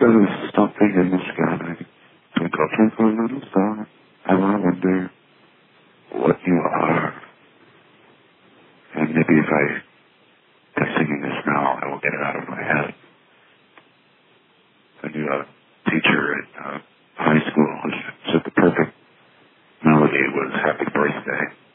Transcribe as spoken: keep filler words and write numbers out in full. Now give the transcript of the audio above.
Because something in the sky, twinkle, twinkle, little star, I wonder what you are. And maybe if I am singing this now, I will get it out of my head. I knew a teacher at uh, high school who said the perfect melody was Happy Birthday.